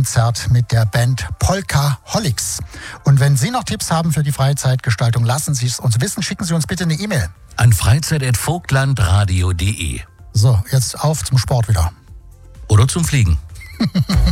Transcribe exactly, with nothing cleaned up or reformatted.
Konzert mit der Band Polkaholics. Und wenn Sie noch Tipps haben für die Freizeitgestaltung, lassen Sie es uns wissen. Schicken Sie uns bitte eine E-Mail. An freizeit at vogtlandradio punkt de. So, jetzt auf zum Sport wieder. Oder zum Fliegen.